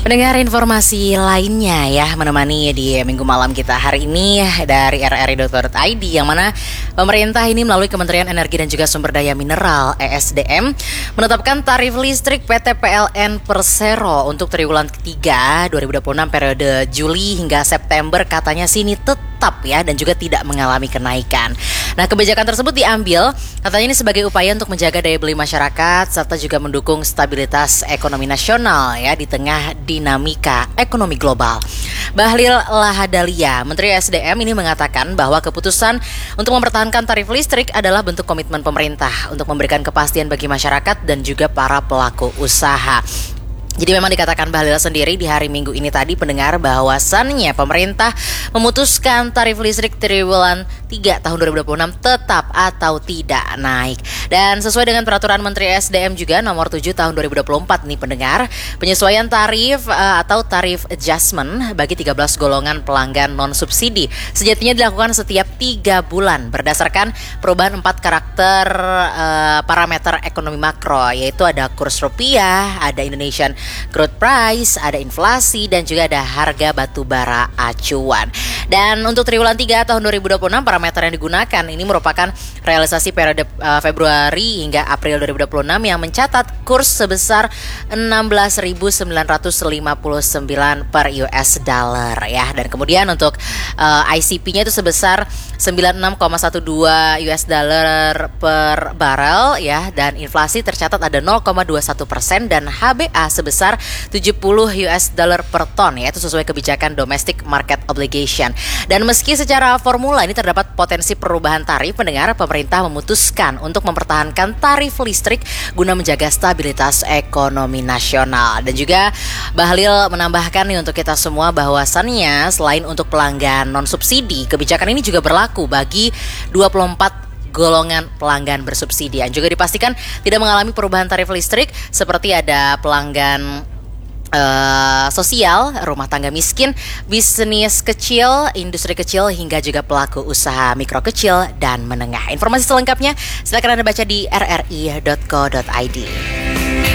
Pendengar informasi lainnya ya menemani di minggu malam kita hari ini dari rri.co.id yang mana pemerintah ini melalui Kementerian Energi dan juga Sumber Daya Mineral ESDM menetapkan tarif listrik PT PLN Persero untuk triwulan ketiga 2026 periode Juli hingga September katanya sini tetap ya dan juga tidak mengalami kenaikan. Nah, kebijakan tersebut diambil katanya ini sebagai upaya untuk menjaga daya beli masyarakat serta juga mendukung stabilitas ekonomi nasional ya di tengah dinamika ekonomi global. Bahlil Lahadalia, Menteri SDM ini mengatakan bahwa keputusan untuk mempertahankan tarif listrik adalah bentuk komitmen pemerintah untuk memberikan kepastian bagi masyarakat dan juga para pelaku usaha. Jadi memang dikatakan Bahlil sendiri di hari Minggu ini tadi pendengar bahwasannya pemerintah memutuskan tarif listrik triwulan 3 tahun 2026 tetap atau tidak naik. Dan sesuai dengan peraturan Menteri SDM juga nomor 7 tahun 2024 nih pendengar, penyesuaian tarif atau tarif adjustment bagi 13 golongan pelanggan non subsidi sejatinya dilakukan setiap 3 bulan berdasarkan perubahan 4 karakter parameter ekonomi makro, yaitu ada kurs rupiah, ada Indonesian growth price, ada inflasi dan juga ada harga batu bara acuan. Dan untuk triwulan 3 tahun 2026 parameter yang digunakan ini merupakan realisasi periode Februari hingga April 2026 yang mencatat kurs sebesar 16.959 per US dollar ya. Dan kemudian untuk ICP-nya itu sebesar 96,12 US dollar per barel ya, dan inflasi tercatat ada 0,21% dan HBA sebesar 70 US dollar per ton ya, itu sesuai kebijakan domestic market obligation. Dan meski secara formula ini terdapat potensi perubahan tarif, pendengar, pemerintah memutuskan untuk mempertahankan tarif listrik guna menjaga stabilitas ekonomi nasional. Dan juga Bahlil menambahkan nih untuk kita semua bahwasannya selain untuk pelanggan non subsidi, kebijakan ini juga berlaku bagi 24 golongan pelanggan bersubsidi yang juga dipastikan tidak mengalami perubahan tarif listrik seperti ada pelanggan sosial, rumah tangga miskin, bisnis kecil, industri kecil hingga juga pelaku usaha mikro kecil dan menengah. Informasi selengkapnya silakan Anda baca di rri.co.id.